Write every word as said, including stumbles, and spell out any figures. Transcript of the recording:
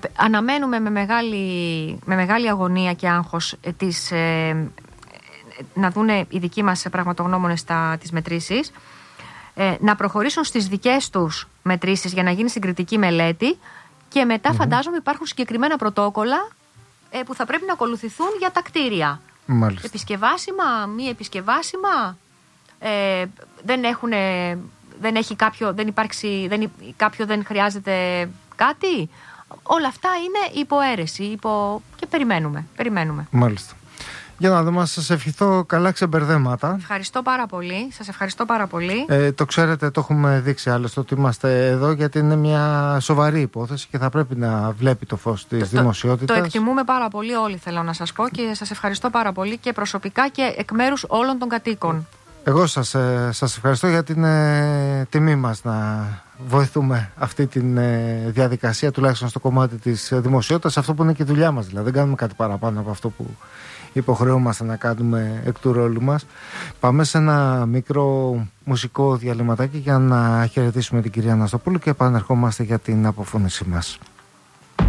αναμένουμε με μεγάλη, με μεγάλη αγωνία και άγχος ε, τις, ε, να δούνε οι δικοί μας πραγματογνώμονες τα, τις μετρήσεις, ε, να προχωρήσουν στις δικές τους μετρήσεις για να γίνει συγκριτική μελέτη και μετά mm-hmm. φαντάζομαι υπάρχουν συγκεκριμένα πρωτόκολλα ε, που θα πρέπει να ακολουθηθούν για τα κτίρια. Μάλιστα. Επισκευάσιμα, μη επισκευάσιμα, ε, δεν έχουν, δεν έχει κάποιο, δεν υπάρξει, δεν, κάποιο δεν χρειάζεται κάτι. Όλα αυτά είναι υποαίρεση υπό... και περιμένουμε, περιμένουμε. Μάλιστα. Για να δούμε, σας ευχηθώ καλά ξεμπερδέματα. Ευχαριστώ πάρα πολύ. Σας ευχαριστώ πάρα πολύ. Ε, το ξέρετε, το έχουμε δείξει άλλωστε ότι είμαστε εδώ γιατί είναι μια σοβαρή υπόθεση και θα πρέπει να βλέπει το φως της το, δημοσιότητας. Το εκτιμούμε πάρα πολύ όλοι, θέλω να σας πω, και σας ευχαριστώ πάρα πολύ και προσωπικά και εκ μέρους όλων των κατοίκων. Εγώ σας, ε, σας ευχαριστώ για την ε, τιμή μας να βοηθούμε αυτή τη ε, διαδικασία, τουλάχιστον στο κομμάτι της δημοσιότητας, αυτό που είναι και η δουλειά μας. Δηλαδή δεν κάνουμε κάτι παραπάνω από αυτό που υποχρεούμαστε να κάνουμε εκ του ρόλου μας. Πάμε σε ένα μικρό μουσικό διαλυματάκι για να χαιρετήσουμε την κυρία Αναστοπούλου και επανερχόμαστε για την αποφώνησή μας.